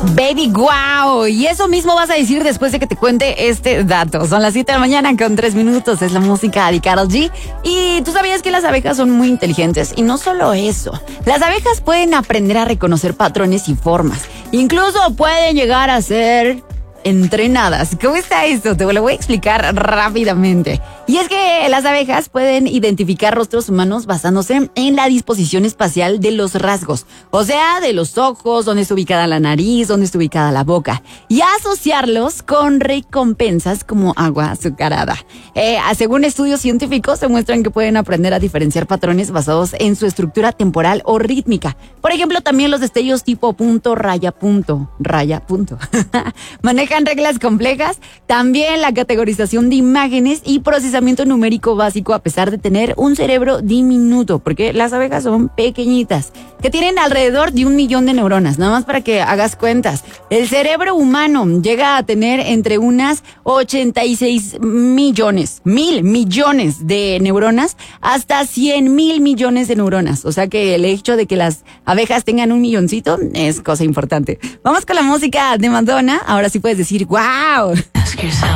Baby, wow. Y eso mismo vas a decir después de que te cuente este dato. Son las 7 de la mañana con 3 minutos. Es la música de Karol G. Y tú sabías que las abejas son muy inteligentes. Y no solo eso. Las abejas pueden aprender a reconocer patrones y formas. Incluso pueden llegar a ser entrenadas. ¿Cómo está esto? Te lo voy a explicar rápidamente. Y es que las abejas pueden identificar rostros humanos basándose en la disposición espacial de los rasgos. O sea, de los ojos, dónde está ubicada la nariz, dónde está ubicada la boca. Y asociarlos con recompensas como agua azucarada. Según estudios científicos, se muestran que pueden aprender a diferenciar patrones basados en su estructura temporal o rítmica. Por ejemplo, también los destellos tipo punto, raya, punto, raya, punto. Manejan reglas complejas, también la categorización de imágenes y procesamiento numérico básico a pesar de tener un cerebro diminuto, porque las abejas son pequeñitas, que tienen alrededor de 1 millón de neuronas, nada más para que hagas cuentas. El cerebro humano llega a tener entre unas 86 mil millones de neuronas hasta 100,000 millones de neuronas, o sea que el hecho de que las abejas tengan 1 milloncito es cosa importante. Vamos con la música de Madonna, ahora sí puedes decir wow.